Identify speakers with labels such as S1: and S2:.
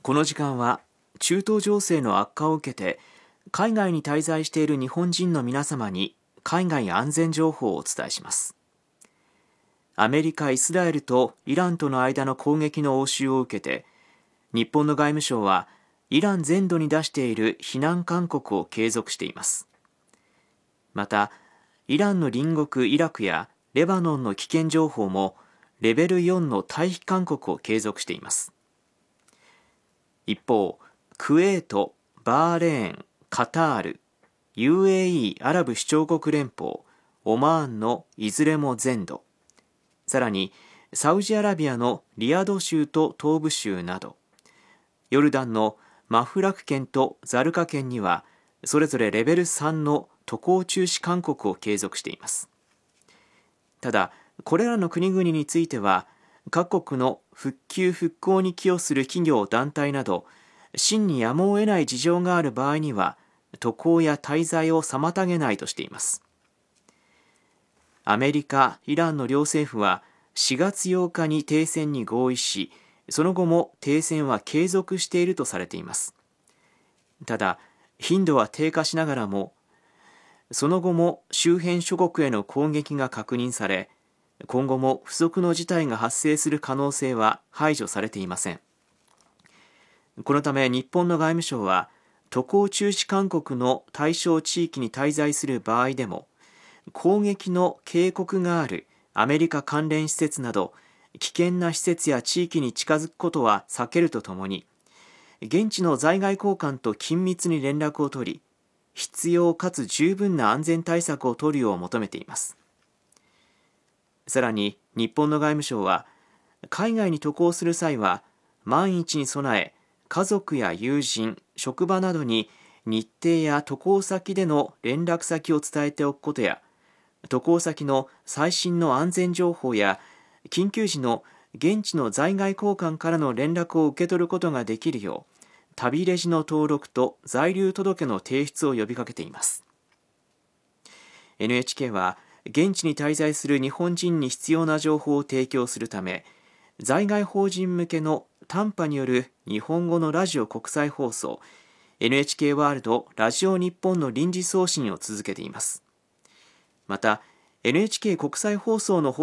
S1: この時間は中東情勢の悪化を受けて海外に滞在している日本人の皆様に海外安全情報をお伝えします。アメリカ、イスラエルとイランとの間の攻撃の応酬を受けて日本の外務省はイラン全土に出している避難勧告を継続しています。またイランの隣国イラクやレバノンの危険情報もレベル4の退避勧告を継続しています。一方、クウェート、バーレーン、カタール、UAE アラブ首長国連邦、オマーンのいずれも全土、さらにサウジアラビアのリヤド州と東部州など、ヨルダンのマフラク県とザルカ県にはそれぞれレベル3の渡航中止勧告を継続しています。ただ、これらの国々については各国の復旧復興に寄与する企業団体など真にやむを得ない事情がある場合には渡航や滞在を妨げないとしています。アメリカ、イランの両政府は4月8日に停戦に合意し、その後も停戦は継続しているとされています。ただ、頻度は低下しながらもその後も周辺諸国への攻撃が確認され、今後も不測の事態が発生する可能性は排除されていません。このため日本の外務省は渡航中止勧告の対象地域に滞在する場合でも攻撃の警告があるアメリカ関連施設など危険な施設や地域に近づくことは避けるとともに、現地の在外公館と緊密に連絡を取り、必要かつ十分な安全対策を取るよう求めています。さらに日本の外務省は海外に渡航する際は万一に備え家族や友人、職場などに日程や渡航先での連絡先を伝えておくことや、渡航先の最新の安全情報や緊急時の現地の在外公館からの連絡を受け取ることができるよう旅レジの登録と在留届の提出を呼びかけています。 NHK は現地に滞在する日本人に必要な情報を提供するため、在外邦人向けの短波による日本語のラジオ国際放送 NHK ワールドラジオ日本の臨時送信を続けています。また NHK 国際放送の